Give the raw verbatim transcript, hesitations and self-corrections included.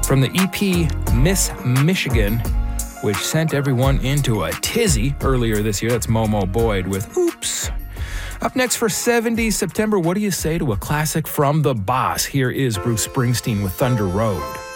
from the E P Miss Michigan, which sent everyone into a tizzy earlier this year. That's Momo Boyd with Oops. Up next for seventies September, what do you say to a classic from The Boss? Here is Bruce Springsteen with Thunder Road.